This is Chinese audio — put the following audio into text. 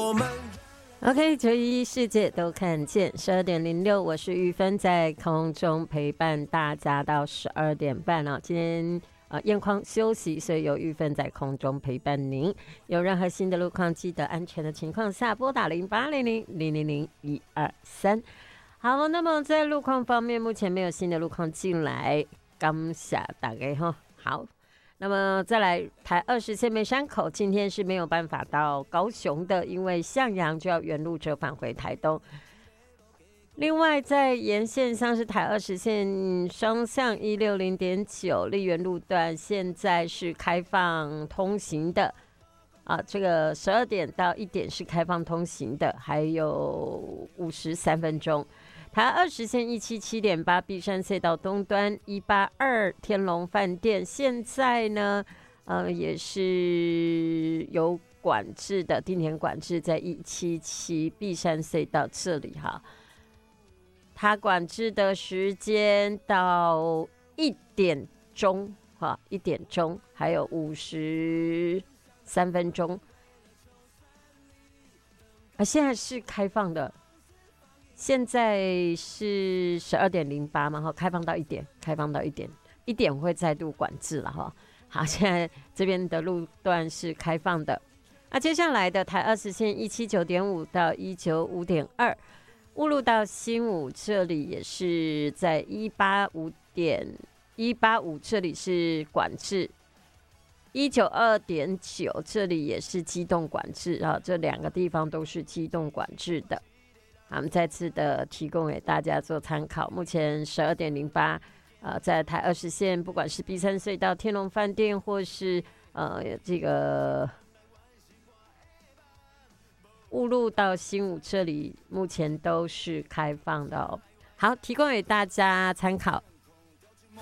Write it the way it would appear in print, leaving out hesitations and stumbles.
OK， 911世界都看见，12:06，我是玉芬，在空中陪伴大家到12点半哦。今天燕匡休息，所以由玉芬在空中陪伴您。有任何新的路况，记得安全的情况下拨打0800-000-123。好，那么在路况方面，目前没有新的路况进来，感谢大家哈。好。那么再来台20线梅山口，今天是没有办法到高雄的，因为向阳就要原路折返回台东。另外在沿线像是台20线双向160.9丽园路段，现在是开放通行的啊，这个12点到1点是开放通行的，还有53分钟。台20线177.8碧山隧道东端182天龙饭店，现在呢，也是有管制的，定点管制在177碧山隧道这里哈。它管制的时间到1点钟哈，1点钟，还有53分钟。现在是开放的。现在是12:08嘛，开放到1点，开放到1点，1点会再度管制了哈。好，现在这边的路段是开放的。那接下来的台20线179.5到195.2，雾路到新武这里也是在185这里是管制，192.9这里也是机动管制啊，这两个地方都是机动管制的。我们再次的提供给大家做参考。目前12:08，在台20线，不管是碧山隧道、天龙饭店，或是这个雾路到新武这里，目前都是开放的哦。好，提供给大家参考。